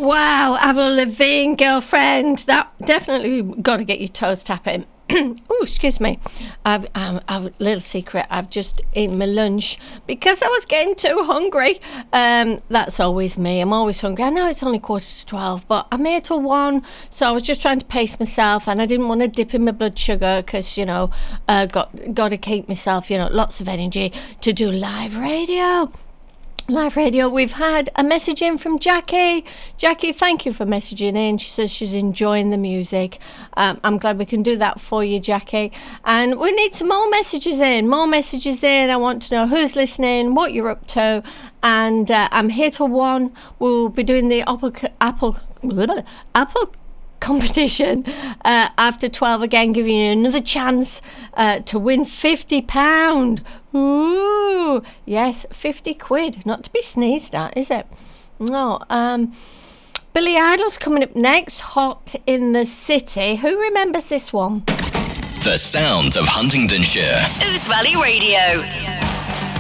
Wow, Avril Lavigne, Girlfriend. That definitely got to get your toes tapping. Oh, excuse me. I've a little secret. I've just eaten my lunch because I was getting too hungry. That's always me. I'm always hungry. I know it's only 11:45, but I'm here till 1, so I was just trying to pace myself, and I didn't want to dip in my blood sugar because, got to keep myself, lots of energy to do live radio. Live radio. We've had a message in from Jackie. Jackie, thank you for messaging in. She says she's enjoying the music. I'm glad we can do that for you, Jackie. And we need some more messages in. I want to know who's listening, what you're up to. And I'm here till 1. We'll be doing the Apple competition after 12 again, giving you another chance to win £50. Ooh, yes, 50 quid, not to be sneezed at, is it? No. Billy Idol's coming up next, Hot in the City. Who remembers this one? The sound of Huntingdonshire. Ouse Valley Radio.